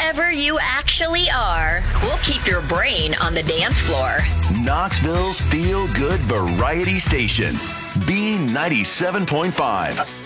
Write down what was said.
whoever you actually are, we'll keep your brain on the dance floor. Knoxville's feel-good variety station. B97.5.